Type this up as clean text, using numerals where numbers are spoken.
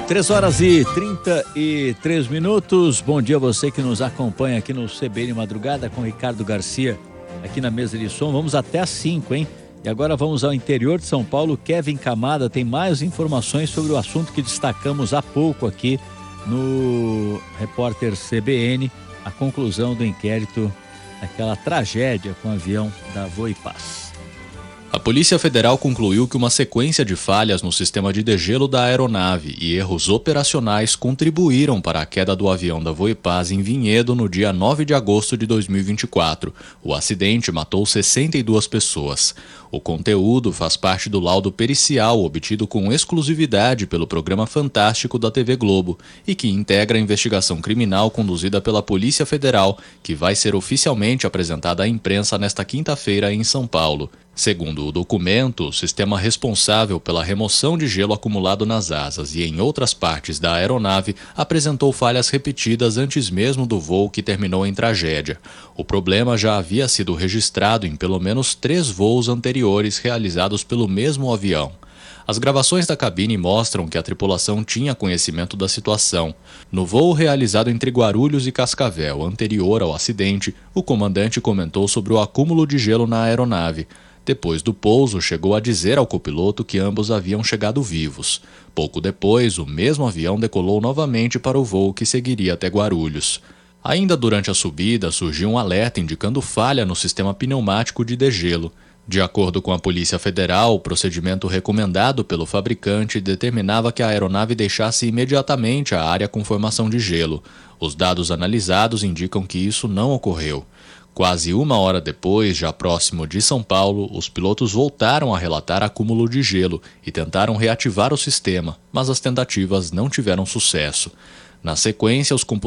3h33. Bom dia a você que nos acompanha aqui no CBN Madrugada com Ricardo Garcia, aqui na mesa de som. Vamos até às 5, hein? E agora vamos ao interior de São Paulo. Kevin Camada tem mais informações sobre o assunto que destacamos há pouco aqui no Repórter CBN, a conclusão do inquérito, aquela tragédia com o avião da Voipaz. A Polícia Federal concluiu que uma sequência de falhas no sistema de degelo da aeronave e erros operacionais contribuíram para a queda do avião da Voipaz em Vinhedo no dia 9 de agosto de 2024. O acidente matou 62 pessoas. O conteúdo faz parte do laudo pericial obtido com exclusividade pelo programa Fantástico da TV Globo e que integra a investigação criminal conduzida pela Polícia Federal, que vai ser oficialmente apresentada à imprensa nesta quinta-feira em São Paulo. Segundo o documento, o sistema responsável pela remoção de gelo acumulado nas asas e em outras partes da aeronave apresentou falhas repetidas antes mesmo do voo que terminou em tragédia. O problema já havia sido registrado em pelo menos 3 voos anteriores realizados pelo mesmo avião. As gravações da cabine mostram que a tripulação tinha conhecimento da situação. No voo realizado entre Guarulhos e Cascavel, anterior ao acidente, o comandante comentou sobre o acúmulo de gelo na aeronave. Depois do pouso, chegou a dizer ao copiloto que ambos haviam chegado vivos. Pouco depois, o mesmo avião decolou novamente para o voo que seguiria até Guarulhos. Ainda durante a subida, surgiu um alerta indicando falha no sistema pneumático de degelo. De acordo com a Polícia Federal, o procedimento recomendado pelo fabricante determinava que a aeronave deixasse imediatamente a área com formação de gelo. Os dados analisados indicam que isso não ocorreu. Quase 1 hora depois, já próximo de São Paulo, os pilotos voltaram a relatar acúmulo de gelo e tentaram reativar o sistema, mas as tentativas não tiveram sucesso. Na sequência, os computadores